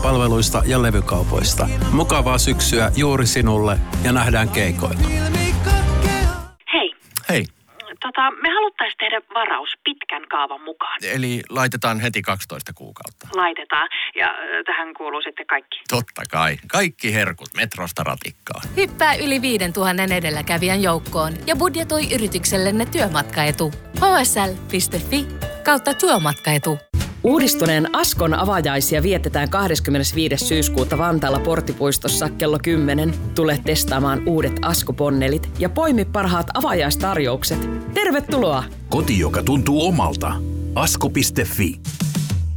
musiikkipalveluista ja levykaupoista. Mukavaa syksyä juuri sinulle ja nähdään keikoilla. Hei. Hei. Me haluttaisiin tehdä varaus pitkän kaavan mukaan. Eli laitetaan heti 12 kuukautta. Laitetaan. Ja tähän kuuluu sitten kaikki. Totta kai. Kaikki herkut Metrosta ratikkaan. Hyppää yli 5 000 edelläkävijän joukkoon ja budjetoi yrityksellenne työmatkaetu. hsl.fi/työmatkaetu. Uudistuneen Askon avajaisia vietetään 25. syyskuuta Vantaalla Porttipuistossa kello 10. Tule testaamaan uudet Asko-ponnelit ja poimi parhaat avajaistarjoukset. Tervetuloa! Koti, joka tuntuu omalta. Asko.fi